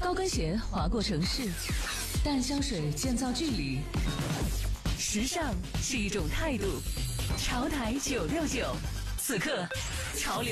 高跟鞋划过城市，淡香水建造距离。时尚是一种态度。潮台969，此刻潮流。